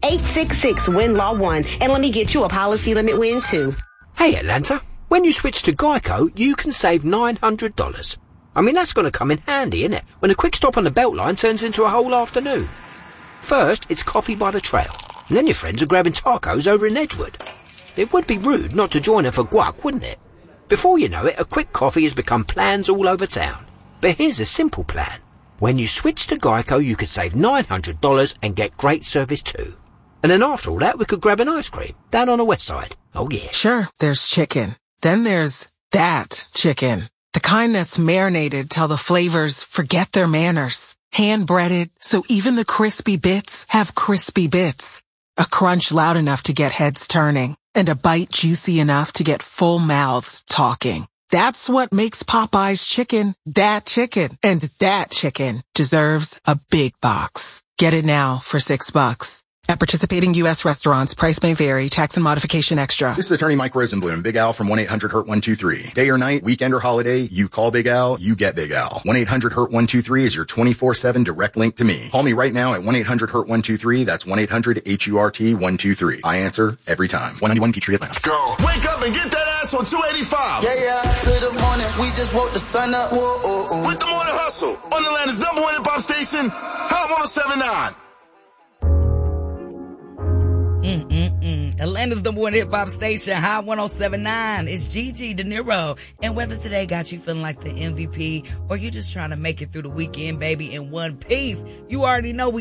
866-WIN-LAW-1 and let me get you a policy limit win, too. Hey, Atlanta. When you switch to Geico, you can save $900. I mean, that's going to come in handy, isn't it? When a quick stop on the Beltline turns into a whole afternoon. First, it's coffee by the trail. And then your friends are grabbing tacos over in Edgewood. It would be rude not to join them for guac, wouldn't it? Before you know it, a quick coffee has become plans all over town. But here's a simple plan. When you switch to Geico, you could save $900 and get great service too. And then after all that, we could grab an ice cream down on the west side. Oh, yeah. Sure, there's chicken. Then there's that chicken. The kind that's marinated till the flavors forget their manners. Hand-breaded, so even the crispy bits have crispy bits. A crunch loud enough to get heads turning. And a bite juicy enough to get full mouths talking. That's what makes Popeye's chicken that chicken. And that chicken deserves a big box. Get it now for $6. At participating U.S. restaurants, price may vary. Tax and modification extra. This is attorney Mike Rosenblum, Big Al from 1-800-HURT-123. Day or night, weekend or holiday, you call Big Al, you get Big Al. 1-800-HURT-123 is your 24/7 direct link to me. Call me right now at 1-800-HURT-123. That's 1-800-HURT-123. I answer every time. 191 Peachtree, Atlanta. Go. Wake up and get that ass on 285. Yeah. To the morning, we just woke the sun up. Whoa. With the Morning Hustle on Atlanta's #1 hip-hop station, Hot 107.9. Atlanta's #1 hip-hop station, Hot 107.9. It's Gigi De Niro. And whether today got you feeling like the MVP or you just trying to make it through the weekend, baby, in one piece, you already know we